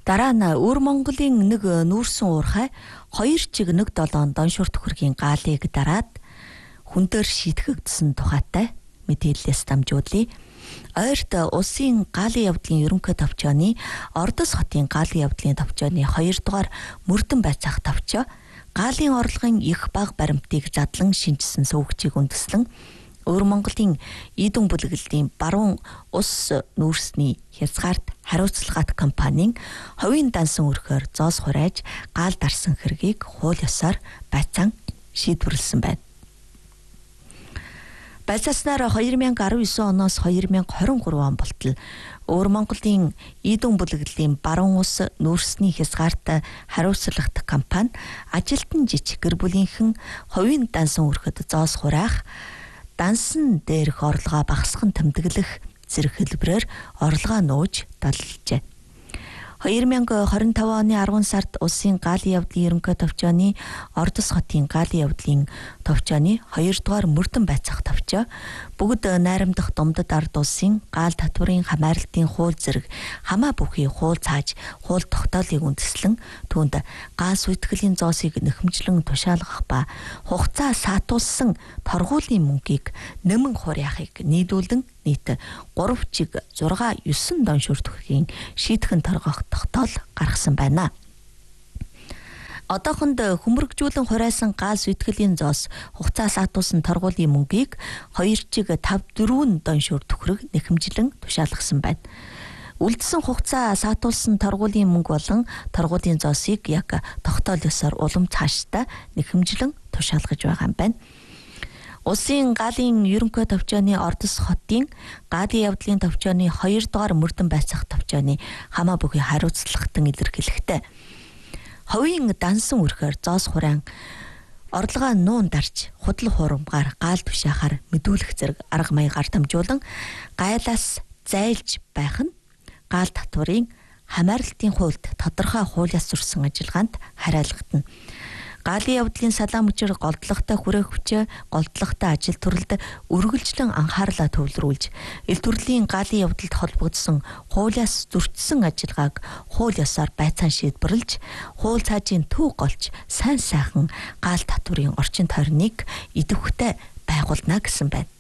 Дараа нь Өвөр Монголын нэг нүүрсэн уурхай 2 чиг 1/7 доншуур төхөргийн гаалыг дараад хүн дээр шийтгэгдсэн тухайтай мэдээлэлээс дамжуулъя. Ойрт улсын гаалын явдлын ерөнхий товчооны Ордос хотын гаалын явдлын товчооны 2 дугаар мөрдөн байцаах товчоо гаалын орлогын их бага баримтыг задлан шинжилсэн сувгчийг үндэслэн Өвөр Монголын Идүн бүлэглэлийн баруун ус нүүрсний хязгаарт хариуцлагаат компанийн хувийн дансан өрхөөр зоос хурайж гаал дарсан хэргийг хууль ёсоор байцаан шийдвэрлсэн байна. Байцааснаар 2019 оноос 2023 он болтол Өвөр Монголын Идүн бүлэглэлийн баруун ус нүүрсний хязгаарт хариуцлагаат компани ажилтан жижиг гэр бүлийнхэн хувийн дансан өрхөд зоос хураах дансан дээрх орлогоо багасган тэмдэглэх зэрэг хэлбэрээр орлогоо нууж даллжээ. 2025 оны 10 сард улсын гаалын явдлын ерөнхий товчооны Ордос хотын гаалын явдлын товчооны 2 дугаар мөрдөн байцаах товчоо бүгд найрамдах Думдад ард улсын гаал татварын хамааралтын хууль зэрэг хамаа бүхий хууль цааж хууль тогтоолыг үндэслэн түүнд газ үйтгэлийн зоосыг нэхэмжлэн тушаалгах ба хугацаа саатуулсан торгуулийн мөнгийг нэмэн хуряахыг нийлүүлэн нийт 3 чиг 6-9 доншуур төхөргийн шийтгэн торгох тогтоол гаргасан байна. Одоохонд хөмөргжүүлэн хурайсан газ үйтгэлийн зоос хугацаа саатуулсан торгуулийн мөнгийг 2 чиг 5-4 доншуур төхөрөг нэхэмжлэн тушаалгасан байна. Үлдсэн хугацаа саатуулсан торгуулийн мөнгө болон торгуулийн зоосыг яг тогтоол ёсоор улам цаашдаа нэхэмжлэн тушаалгаж байгаа юм байна. Улсын гаалын ерөнхий товчооны Ордос хотын гаалын явдлын товчооны 2 дугаар мөрдөн байцаах товчооны хамаа бүхий хариуцлагатан илэрхийлэхдээ хувийн дансан өрхөөр зоос хураан орлогоо нуун дарж худал хуурмгаар гаал тушаахаар мэдүүлэх зэрэг арга маягаар дамжуулан гайлаас зайлж байх нь гаал татварын хамааралтын хуульд тодорхой хуулиас зурсан ажиллагаанд хариалгатна. Гаалын явдлын салаан мөчир голдлоготой хүрээх хүчээ голдлоготой ажил төрөлд үргэлжлэн анхаарлаа төвлөрүүлж ил төрлийн гаалын явдалд холбогдсон хуулиас зөрчсөн ажиллагааг хууль ёсоор байцаан шийдвэрлэж хууль цаажийн төв голч сайн сайхан гаал татварын орчин тойрныг идэвхтэй байгуулна гэсэн байна.